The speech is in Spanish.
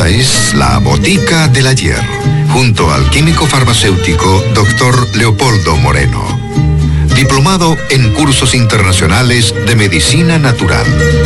Esta es la Botica del Ayer, junto al químico farmacéutico Dr. Leopoldo Moreno, diplomado en cursos internacionales de medicina natural.